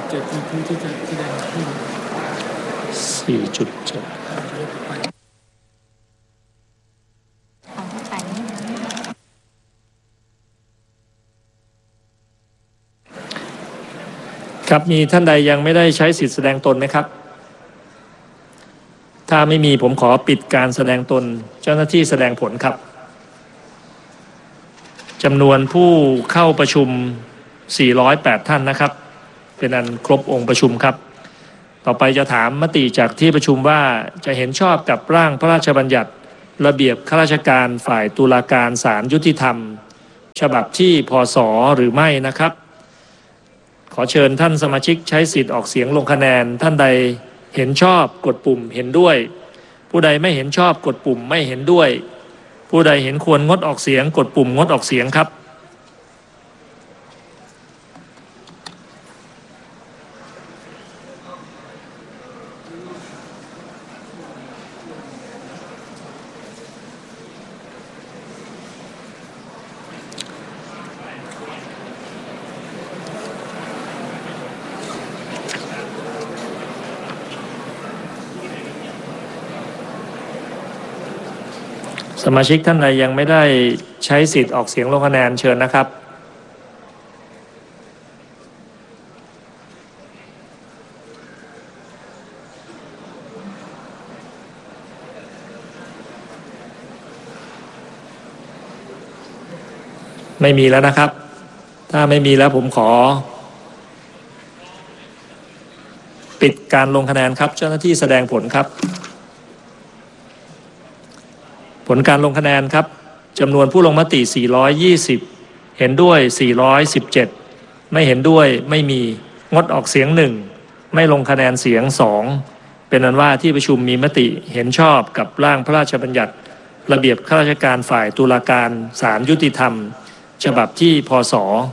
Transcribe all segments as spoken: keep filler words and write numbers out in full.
เจ็ดคือผู้ที่จะแสดงขึ้นสี่จุดเจ็ดของผู้จ่ายนี้ครับมีท่านใดยังไม่ได้ใช้สิทธิแสดงตนไหมครับถ้าไม่มีผมขอปิดการแสดงตนเจ้าหน้าที่แสดงผลครับจำนวนผู้เข้าประชุมสี่ร้อยแปดท่านนะครับเป็นอันครบองค์ประชุมครับต่อไปจะถามมติจากที่ประชุมว่าจะเห็นชอบกับร่างพระราชบัญญัติระเบียบข้าราชการฝ่ายตุลาการศาลยุติธรรมฉบับที่พศหรือไม่นะครับขอเชิญท่านสมาชิกใช้สิทธิ์ออกเสียงลงคะแนนท่านใดเห็นชอบกดปุ่มเห็นด้วยผู้ใดไม่เห็นชอบกดปุ่มไม่เห็นด้วยผู้ใดเห็นควรงดออกเสียงกดปุ่มงดออกเสียงครับสมาชิกท่านใดยังไม่ได้ใช้สิทธิ์ออกเสียงลงคะแนนเชิญนะครับไม่มีแล้วนะครับถ้าไม่มีแล้วผมขอปิดการลงคะแนนครับเจ้าหน้าที่แสดงผลครับผลการลงคะแนนครับจำนวนผู้ลงมติสี่ร้อยยี่สิบเห็นด้วยสี่ร้อยสิบเจ็ดไม่เห็นด้วยไม่มีงดออกเสียงหนึ่งไม่ลงคะแนนเสียงสองเป็นอันว่าที่ประชุมมีมติเห็นชอบกับร่างพระราชบัญญัติระเบียบข้าราชการฝ่ายตุลาการศาลยุติธรรมฉบับที่พศ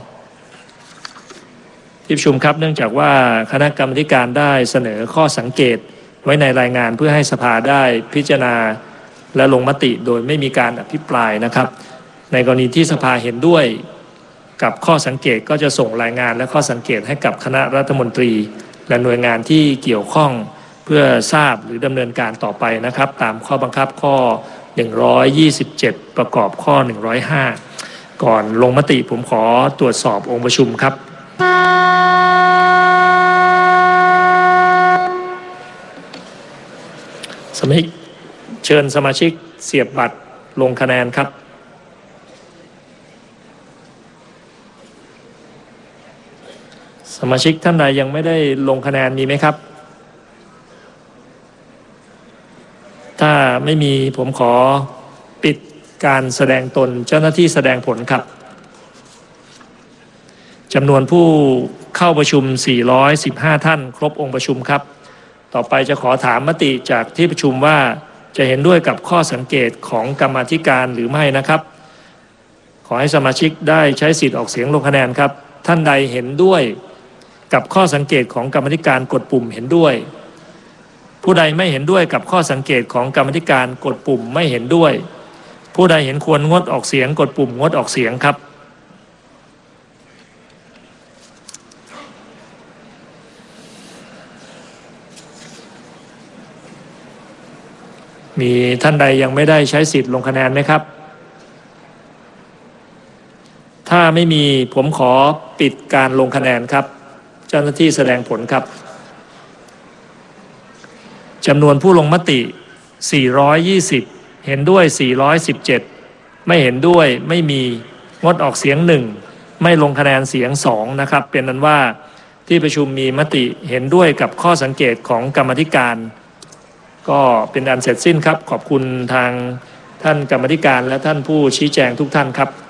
ที่ประชุมครับเนื่องจากว่าคณะกรรมการได้เสนอข้อสังเกตไว้ในรายงานเพื่อให้สภาได้พิจารณาและลงมติโดยไม่มีการอภิปรายนะครับในกรณีที่สภาเห็นด้วยกับข้อสังเกตก็จะส่งรายงานและข้อสังเกตให้กับคณะรัฐมนตรีและหน่วยงานที่เกี่ยวข้องเพื่อทราบหรือดำเนินการต่อไปนะครับตามข้อบังคับข้อหนึ่งร้อยยี่สิบเจ็ดประกอบข้อหนึ่งร้อยห้าก่อนลงมติผมขอตรวจสอบองค์ประชุมครับสมาชิกเชิญสมาชิกเสียบบัตรลงคะแนนครับสมาชิกท่านใดยังไม่ได้ลงคะแนนมีไหมครับถ้าไม่มีผมขอปิดการแสดงตนเจ้าหน้าที่แสดงผลครับจำนวนผู้เข้าประชุมสี่ร้อยสิบห้าท่านครบองค์ประชุมครับต่อไปจะขอถามมติจากที่ประชุมว่าจะเห็นด้วยกับข้อสังเกตของกรรมาธิการหรือไม่นะครับขอให้สมาชิกได้ใช้สิทธิ์ออกเสียงลงคะแนนครับท่านใดเห็นด้วยกับข้อสังเกตของกรรมาธิการกดปุ่มเห็นด้วยผู้ใดไม่เห็นด้วยกับข้อสังเกตของกรรมาธิการกดปุ่มไม่เห็นด้วยผู้ใดเห็นควรงดออกเสียงกดปุ่มงดออกเสียงครับมีท่านใดยังไม่ได้ใช้สิทธิ์ลงคะแนนไหมครับถ้าไม่มีผมขอปิดการลงคะแนนครับเจ้าหน้าที่แสดงผลครับจำนวนผู้ลงมติสี่ร้อยยี่สิบเห็นด้วยสี่ร้อยสิบเจ็ดไม่เห็นด้วยไม่มีงดออกเสียงหนึ่งไม่ลงคะแนนเสียงสองนะครับเป็นนั้นว่าที่ประชุมมีมติเห็นด้วยกับข้อสังเกตของกรรมาธิการก็เป็นอันเสร็จสิ้นครับขอบคุณทางท่านกรรมาธิการและท่านผู้ชี้แจงทุกท่านครับ